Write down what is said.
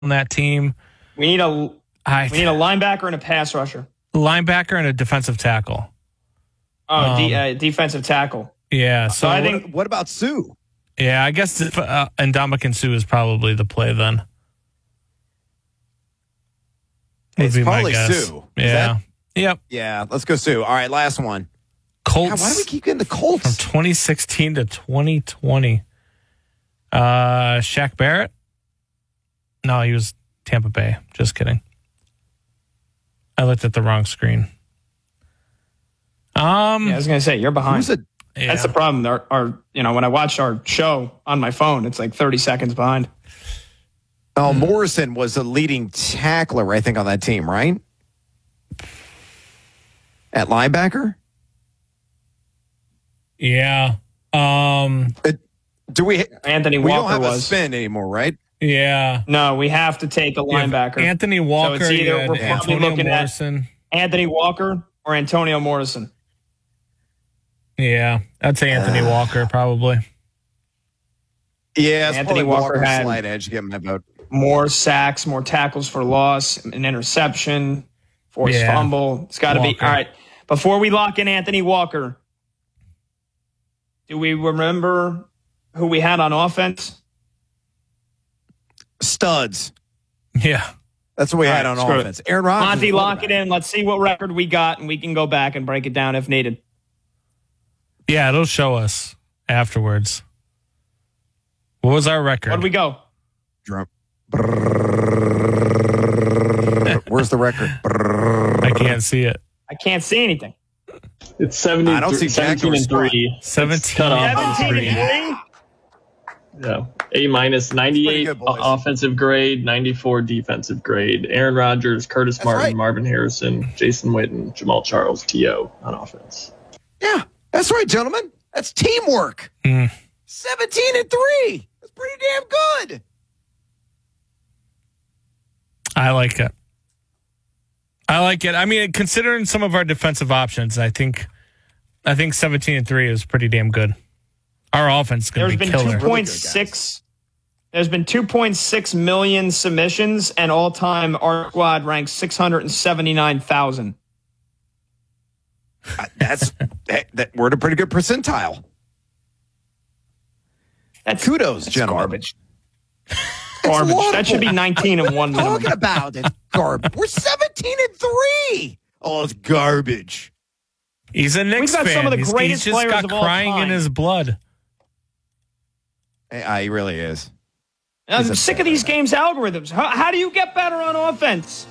on that team. We need a linebacker and a pass rusher. Linebacker and a defensive tackle. Defensive tackle. Yeah. So I think. What about Sue? Yeah, I guess Ndamukong Suh is probably the play then. It's probably Sue. Yeah. Yep. Yeah, let's go Sue. All right, last one. Colts. God, why do we keep getting the Colts? From 2016 to 2020. Shaq Barrett? No, he was Tampa Bay. Just kidding. I looked at the wrong screen. I was going to say, you're behind. Yeah. That's the problem. When I watch our show on my phone, it's like 30 seconds behind. Oh, Morrison was the leading tackler, I think, on that team, right? At linebacker? Yeah. Do we? Anthony we Walker don't have was. a spin anymore, right? Yeah. No, we have to take a linebacker. Anthony Walker. So it's either we're probably Antonio looking Morrison. at Anthony Walker or Antonio Morrison. Yeah, I'd say Anthony Walker probably. Yeah, it's Anthony Walker had slight edge. Give him that vote. More sacks, more tackles for loss, an interception, forced fumble. It's got to be all right. Before we lock in Anthony Walker, do we remember who we had on offense? Studs. Yeah. That's what we had on offense. Aaron Rodgers. Monty, lock it in. Let's see what record we got, and we can go back and break it down if needed. Yeah, it'll show us afterwards. What was our record? Where'd we go? Where's the record? I can't see it. I can't see anything. It's 70. I don't see 17 and 3. 17 and 3. Yeah. A-, 98 offensive grade, 94 defensive grade. Aaron Rodgers, Curtis Martin, Marvin Harrison, Jason Witten, Jamal Charles, T.O. on offense. Yeah, that's right, gentlemen. That's teamwork. 17 and 3. That's pretty damn good. I like it. I mean, considering some of our defensive options, I think 17 and 3 is pretty damn good. Our offense is going to be killer. There's been 2.6 million submissions, and all time our squad ranks 679,000. We're at a pretty good percentile. That's kudos, gentlemen. Garbage. Garbage. That should be 19 and 1 minimum. Talking about it, garbage. We're 17 and 3. Oh, it's garbage. He's a Knicks fan. We've got some of the greatest he's just players got of all crying time. in his blood. He really is. I'm sick of these games' algorithms. How do you get better on offense?